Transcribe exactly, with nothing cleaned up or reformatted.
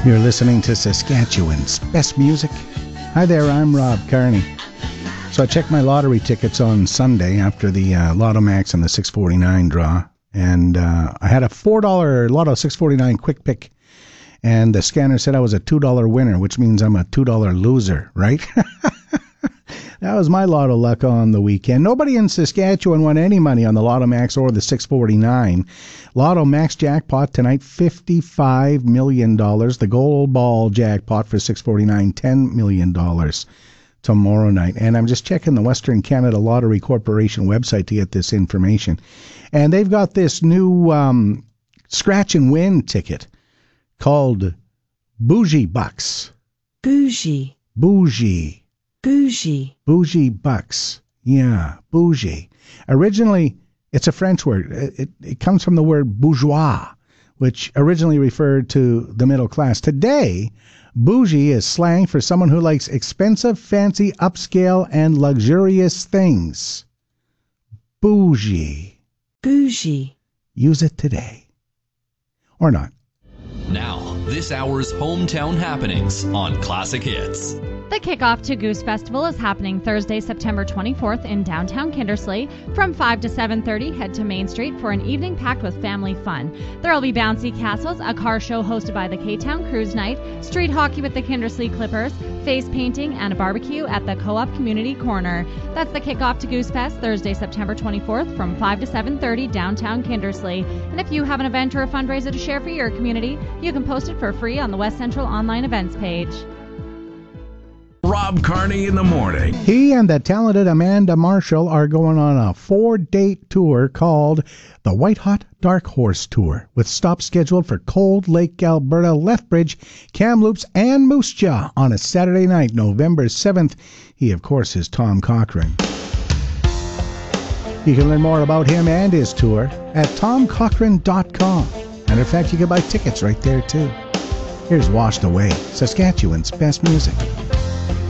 You're listening to Saskatchewan's best music. Hi there, I'm Rob Carney. So I checked my lottery tickets on Sunday after the uh, Lotto Max and the six forty-nine draw, and uh, I had a four dollar Lotto six forty-nine quick pick, and the scanner said I was a two dollar winner, which means I'm a two dollar loser, right? That was my Lotto luck on the weekend. Nobody in Saskatchewan won any money on the Lotto Max or the six forty-nine. Lotto Max jackpot tonight, fifty-five million dollars. The Gold Ball jackpot for six forty-nine, ten million dollars tomorrow night. And I'm just checking the Western Canada Lottery Corporation website to get this information. And they've got this new um, scratch and win ticket called Bougie Bucks. Bougie. Bougie. Bougie. Bougie Bucks. Yeah, bougie. Originally, it's a French word. It, it, it comes from the word bourgeois, which originally referred to the middle class. Today, bougie is slang for someone who likes expensive, fancy, upscale, and luxurious things. Bougie. Bougie. Use it today. Or not. Now, this hour's hometown happenings on Classic Hits. The kickoff to Goose Festival is happening Thursday, September twenty-fourth in downtown Kindersley. From five to seven thirty, head to Main Street for an evening packed with family fun. There will be bouncy castles, a car show hosted by the K-Town Cruise Night, street hockey with the Kindersley Clippers, face painting, and a barbecue at the Co-op Community Corner. That's the kickoff to Goose Fest, Thursday, September twenty-fourth from five to seven thirty downtown Kindersley. And if you have an event or a fundraiser to share for your community, you can post it for free on the West Central online events page. Rob Carney in the morning. He and the talented Amanda Marshall are going on a four-date tour called the White Hot Dark Horse Tour, with stops scheduled for Cold Lake, Alberta, Lethbridge, Kamloops, and Moose Jaw on a Saturday night, November seventh. He, of course, is Tom Cochrane. You can learn more about him and his tour at tom cochrane dot com. And in fact, you can buy tickets right there, too. Here's Washed Away, Saskatchewan's best music.